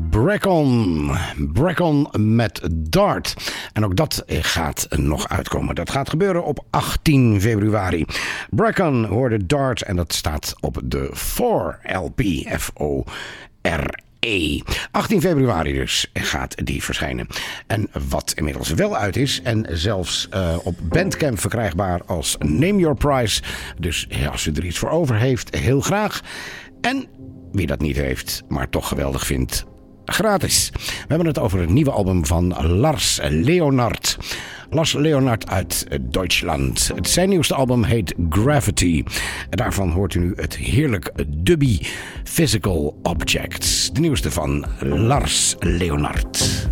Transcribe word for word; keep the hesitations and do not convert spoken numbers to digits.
Brackon. Brackon met Dart. En ook dat gaat nog uitkomen. Dat gaat gebeuren op achttien februari. Brackon hoorde Dart en dat staat op de four L P. F O R E. achttien februari dus gaat die verschijnen. En wat inmiddels wel uit is en zelfs uh, op Bandcamp verkrijgbaar als Name Your Price. Dus ja, als u er iets voor over heeft, heel graag. En wie dat niet heeft, maar toch geweldig vindt, gratis. We hebben het over het nieuwe album van Lars Leonard. Lars Leonard uit Duitsland. Zijn nieuwste album heet Gravity. En daarvan hoort u nu het heerlijk dubby Physical Objects. De nieuwste van Lars Leonard.